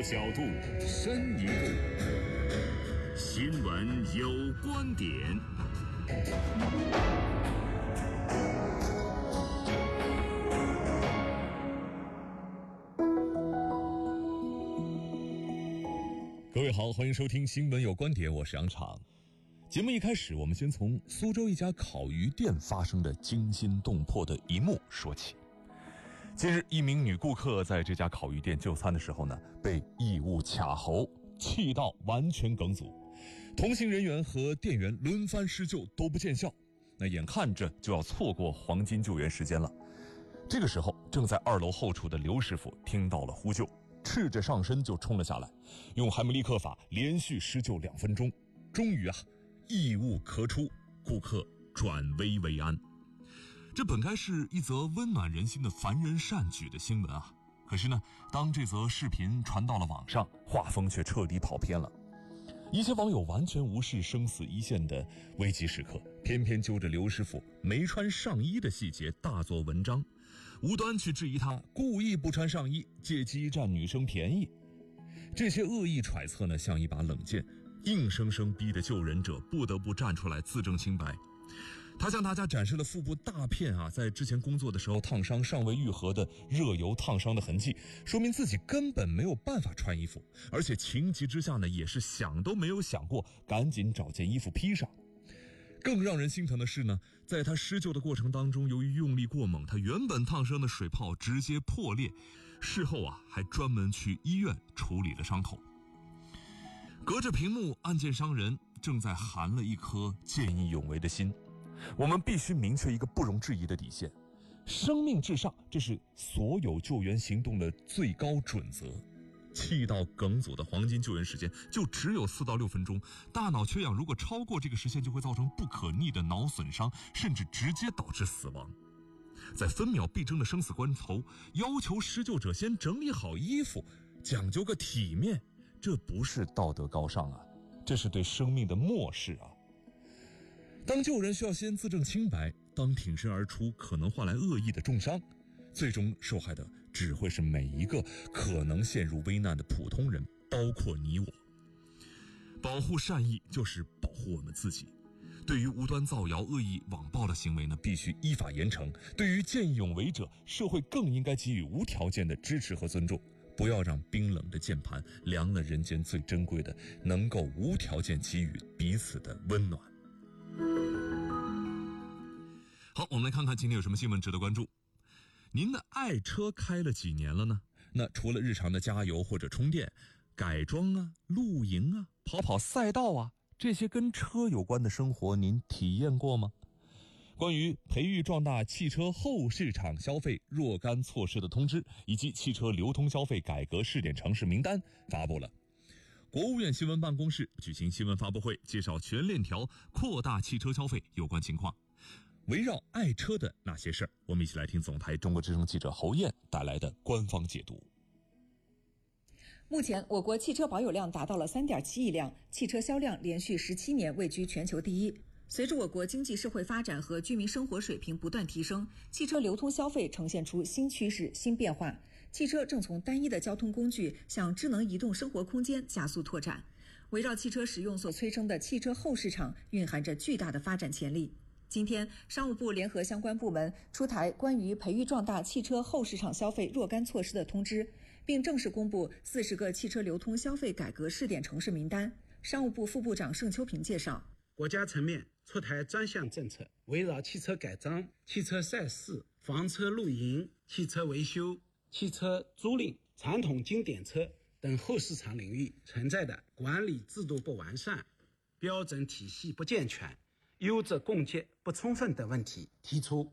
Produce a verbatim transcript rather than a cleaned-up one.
小度，深一步。新闻有观点。各位好，欢迎收听新闻有观点，我是杨昶。节目一开始，我们先从苏州一家烤鱼店发生的惊心动魄的一幕说起。近日，一名女顾客在这家烤鱼店就餐的时候呢，被异物卡喉，气到完全梗阻，同行人员和店员轮番施救都不见效，那眼看着就要错过黄金救援时间了。这个时候，正在二楼后厨的刘师傅听到了呼救，赤着上身就冲了下来，用海姆立克法连续施救两分钟，终于啊，异物咳出，顾客转危为安。这本该是一则温暖人心的凡人善举的新闻啊，可是呢，当这则视频传到了网上，画风却彻底跑偏了。一些网友完全无视生死一线的危急时刻，偏偏揪着刘师傅没穿上衣的细节大做文章，无端去质疑他故意不穿上衣，借机占女生便宜。这些恶意揣测呢，像一把冷箭，硬生生逼得救人者不得不站出来自证清白。他向大家展示了腹部大片啊，在之前工作的时候烫伤尚未愈合的热油烫伤的痕迹，说明自己根本没有办法穿衣服，而且情急之下呢，也是想都没有想过，赶紧找件衣服披上。更让人心疼的是呢，在他施救的过程当中，由于用力过猛，他原本烫伤的水泡直接破裂，事后啊还专门去医院处理了伤口。隔着屏幕，案件伤人正在寒了一颗见义勇为的心。我们必须明确一个不容置疑的底线，生命至上，这是所有救援行动的最高准则。气到梗阻的黄金救援时间就只有四到六分钟，大脑缺氧如果超过这个时限，就会造成不可逆的脑损伤，甚至直接导致死亡。在分秒必争的生死关头，要求施救者先整理好衣服，讲究个体面，这不是道德高尚啊，这是对生命的漠视啊。当救人需要先自证清白，当挺身而出可能换来恶意的重伤，最终受害的只会是每一个可能陷入危难的普通人，包括你我。保护善意就是保护我们自己。对于无端造谣、恶意网暴的行为呢，必须依法严惩。对于见义勇为者，社会更应该给予无条件的支持和尊重，不要让冰冷的键盘凉了人间最珍贵的，能够无条件给予彼此的温暖。好，我们来看看今天有什么新闻值得关注。您的爱车开了几年了呢？那除了日常的加油或者充电，改装啊、露营啊、跑跑赛道啊，这些跟车有关的生活您体验过吗？关于培育壮大汽车后市场消费若干措施的通知，以及汽车流通消费改革试点城市名单发布了。国务院新闻办公室举行新闻发布会，介绍全链条扩大汽车消费有关情况。围绕爱车的那些事儿，我们一起来听总台中国之声记者侯燕带来的官方解读。 目前，我国汽车保有量达到了 三点七亿辆，汽车销量连续十七年位居全球第一。随着我国经济社会发展和居民生活水平不断提升，汽车流通消费呈现出新趋势、新变化。汽车正从单一的交通工具向智能移动生活空间加速拓展。围绕汽车使用所催生的汽车后市场，蕴含着巨大的发展潜力。今天，商务部联合相关部门出台关于培育壮大汽车后市场消费若干措施的通知，并正式公布四十个汽车流通消费改革试点城市名单。商务部副部长盛秋平介绍， 国家层面出台专项政策，围绕汽车改装、汽车赛事、房车露营、汽车维修、汽车租赁、传统经典车等后市场领域存在的管理制度不完善、标准体系不健全、优质供给不充分等问题，提出